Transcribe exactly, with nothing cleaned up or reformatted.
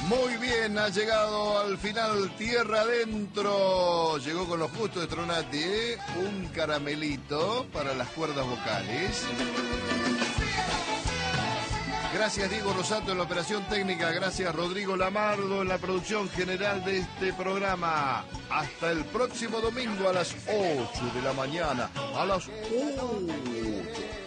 Muy bien, ha llegado al final Tierra Adentro. Llegó con los gustos de Stronati, ¿eh? Un caramelito para las cuerdas vocales. Gracias Diego Rosato en la operación técnica. Gracias Rodrigo Lamardo en la producción general de este programa. Hasta el próximo domingo a las ocho de la mañana. A las ocho.